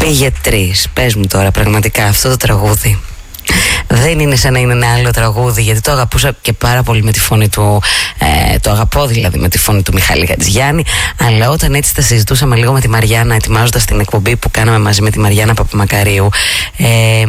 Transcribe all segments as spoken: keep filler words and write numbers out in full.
Πήγε τρεις. Πες μου τώρα, πραγματικά αυτό το τραγούδι δεν είναι σαν να είναι ένα άλλο τραγούδι, γιατί το αγαπούσα και πάρα πολύ με τη φωνή του, ε, το αγαπώ δηλαδή με τη φωνή του Μιχάλη Χατζηγιάννη, αλλά όταν έτσι τα συζητούσαμε λίγο με τη Μαριάννα, ετοιμάζοντας την εκπομπή που κάναμε μαζί με τη Μαριάννα Παπαμακαρίου, ε,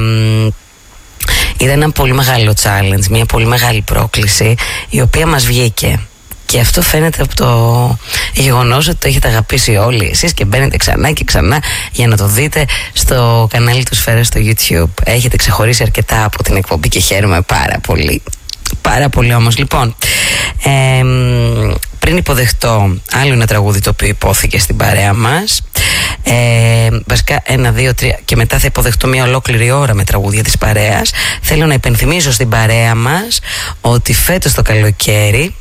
ήταν ένα πολύ μεγάλο challenge, μια πολύ μεγάλη πρόκληση, η οποία μας βγήκε. Και αυτό φαίνεται από το γεγονός ότι το έχετε αγαπήσει όλοι εσείς και μπαίνετε ξανά και ξανά για να το δείτε στο κανάλι του Σφαίρα στο YouTube. Έχετε ξεχωρίσει αρκετά από την εκπομπή και χαίρομαι πάρα πολύ. Πάρα πολύ όμως. Λοιπόν, ε, πριν υποδεχτώ άλλο ένα τραγούδι το οποίο υπόθηκε στην παρέα μας, ε, βασικά ένα, δύο, τρία και μετά θα υποδεχτώ μια ολόκληρη ώρα με τραγούδια της παρέας, θέλω να υπενθυμίσω στην παρέα μας ότι φέτος το καλοκαίρι,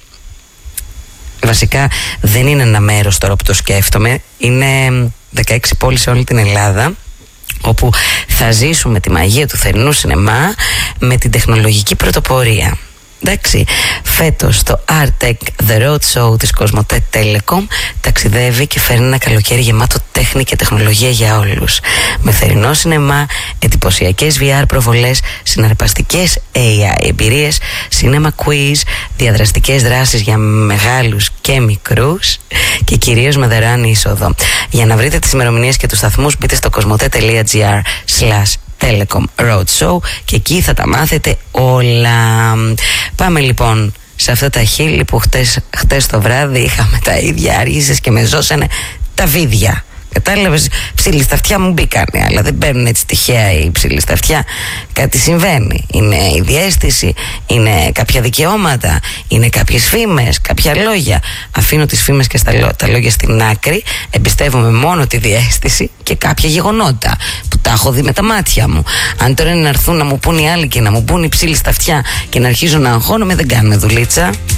βασικά δεν είναι ένα μέρος τώρα που το σκέφτομαι, είναι δεκαέξι πόλεις σε όλη την Ελλάδα, όπου θα ζήσουμε τη μαγεία του θερινού σινεμά με την τεχνολογική πρωτοπορία. Εντάξει, φέτος το Artec The Road Show της Κοσμοτέ Telecom ταξιδεύει και φέρνει ένα καλοκαίρι γεμάτο τέχνη και τεχνολογία για όλους. Με θερινό σινεμά, εντυπωσιακές βι αρ προβολές, συναρπαστικές έι άι εμπειρίες, cinema quiz, διαδραστικές δράσεις για μεγάλους και μικρούς και κυρίως με δωρεάν είσοδο. Για να βρείτε τις ημερομηνίες και τους σταθμούς, μπείτε στο κοσμοτέ.gr slash Telecom Roadshow και εκεί θα τα μάθετε όλα. Πάμε λοιπόν σε αυτά τα χείλη που χτες, χτες το βράδυ είχαμε τα ίδια, άργησες και με ζώσανε τα βίδια. Κατάλαβες, ψήλοι στα αυτιά μου μπήκανε, αλλά δεν παίρνουν έτσι τυχαία οι ψήλοι στα αυτιά. Κάτι συμβαίνει. Είναι η διαίσθηση, είναι κάποια δικαιώματα, είναι κάποιες φήμες, κάποια λόγια. Αφήνω τις φήμες και στα, τα λόγια στην άκρη, εμπιστεύομαι μόνο τη διαίσθηση και κάποια γεγονότα που τα έχω δει με τα μάτια μου. Αν τώρα είναι να έρθουν να μου πούν οι άλλοι και να μου πούν οι ψήλοι στα αυτιά και να αρχίζω να αγχώνομαι, δεν κάνουμε δουλίτσα.